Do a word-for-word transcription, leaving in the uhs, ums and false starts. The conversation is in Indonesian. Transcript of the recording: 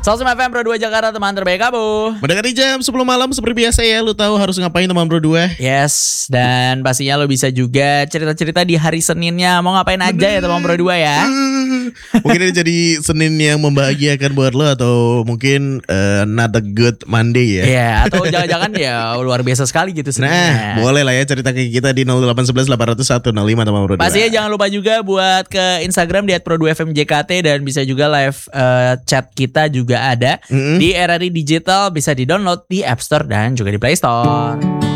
Sosum F M Pro dua Jakarta, teman terbaik kamu. Mendekati jam sepuluh malam seperti biasa ya, lu tahu harus ngapain teman Pro dua? Yes, dan pastinya lo bisa juga cerita-cerita di hari Seninnya. Mau ngapain aja ya teman Pro dua ya. Mungkin ini jadi Senin yang membahagiakan buat lo, atau mungkin uh, not a good Monday ya. Iya, yeah, atau jangan-jangan ya luar biasa sekali gitu sebenarnya. Nah, boleh lah ya cerita ke kita di nol delapan satu satu delapan nol satu nol lima teman Pro dua. Pastinya jangan lupa juga buat ke Instagram di at pro dua f m j k t, dan bisa juga live uh, chat kita juga ada mm-hmm. di R R I Digital, bisa di-download di App Store dan juga di Play Store.